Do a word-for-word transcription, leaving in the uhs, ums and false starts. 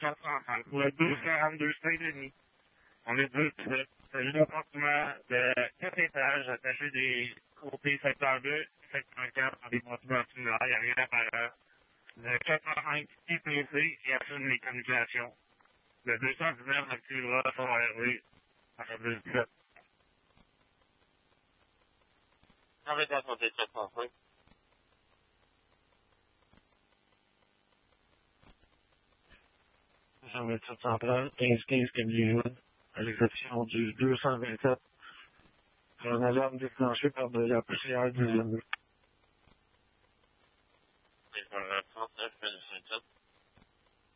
quatre cent cinq. Pour le douze quarante-deux Saint-Denis, on est deux de suite. C'est un appartement de quatre étages attaché des côtés secteur deux, secteur quatre, dans des bâtiments similaires, il n'y a rien à faire. Le quatre cent cinq I P C qui assume les communications. Le deux cent dix-neuf activera son R V à la deux dix-sept. Avec la santé quatre cent cinq. cent vingt-sept central, quinze quinze Camille-Hood, à l'exception du deux cent vingt-sept. C'est une alarme déclenchée par de la poussière du zéro. Et pour le trente-neuf,